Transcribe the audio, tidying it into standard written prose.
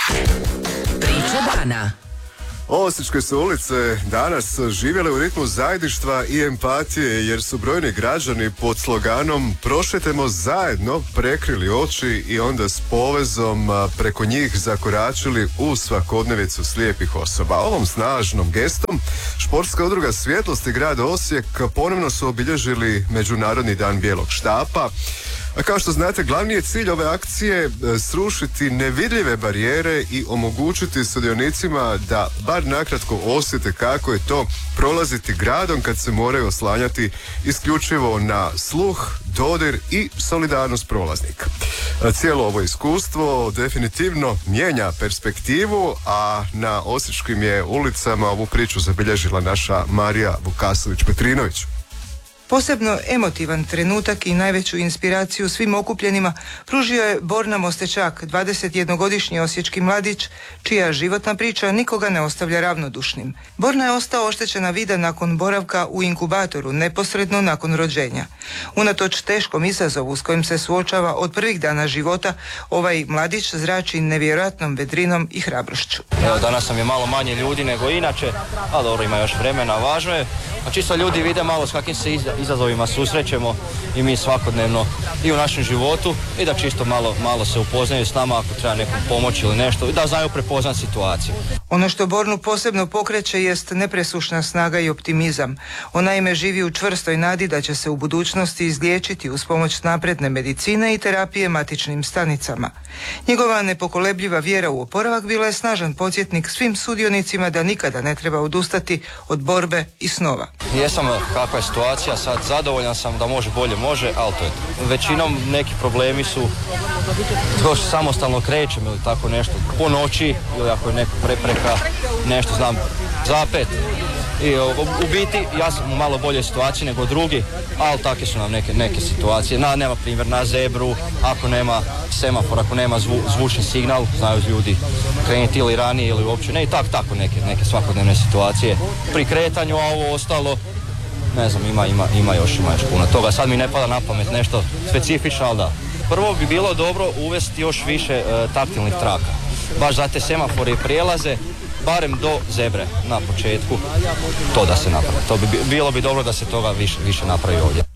Priča dana. Osječke su ulice danas živjele u ritmu zajedništva i empatije jer su brojni građani pod sloganom "Prošetemo zajedno" prekrili oči i onda s povezom preko njih zakoračili u svakodnevicu slijepih osoba. Ovom snažnom gestom športska udruga Svjetlosti grada Osijek ponovno su obilježili Međunarodni dan bijelog štapa. A kao što znate, glavni je cilj ove akcije srušiti nevidljive barijere i omogućiti sudionicima da bar nakratko osjete kako je to prolaziti gradom kad se moraju oslanjati isključivo na sluh, dodir i solidarnost prolaznika. Cijelo ovo iskustvo definitivno mijenja perspektivu, a na osječkim je ulicama ovu priču zabilježila naša Marija Vukasović-Petrinović. Posebno emotivan trenutak i najveću inspiraciju svim okupljenima pružio je Borna Mostečak, 21-godišnji osječki mladić, čija životna priča nikoga ne ostavlja ravnodušnim. Borna je ostao oštećena vida nakon boravka u inkubatoru neposredno nakon rođenja. Unatoč teškom izazovu s kojim se suočava od prvih dana života, ovaj mladić zrači nevjerojatnom vedrinom i hrabrošću. Evo, danas nam je malo manje ljudi nego inače, a dobro, ima još vremena, važno je. A čisto ljudi vide malo s kakvim se izazovima susrećemo i mi svakodnevno i u našem životu i da čisto malo se upoznaju s nama ako treba nekom pomoći ili nešto i da znaju prepoznati situaciju. Ono što Bornu posebno pokreće jest nepresušna snaga i optimizam. On naime živi u čvrstoj nadi da će se u budućnosti izliječiti uz pomoć napredne medicine i terapije matičnim stanicama. Njegova nepokolebljiva vjera u oporavak bila je snažan podsjetnik svim sudionicima da nikada ne treba odustati od borbe i snova. Jesam kakva je situacija, sad zadovoljan sam da može bolje, ali to je to. Većinom neki problemi su tko se samostalno krećem ili tako nešto po noći ili ako je neka prepreka, nešto znam, zapet. I u biti ja sam u malo bolje situaciji nego drugi, ali takve su nam neke situacije. Nema primjer na zebru, ako nema semafor, ako nema zvučni signal, znaju ljudi krenuti ili ranije ili uopće ne i tako neke svakodnevne situacije. Pri kretanju, a ovo ostalo, ne znam, ima još puno toga. Sad mi ne pada na pamet nešto specifično, ali da. Prvo bi bilo dobro uvesti još više taktilnih traka. Baš za te semafore i prijelaze, barem do zebre na početku, to da se napravi. Bilo bi dobro da se toga više napravi ovdje.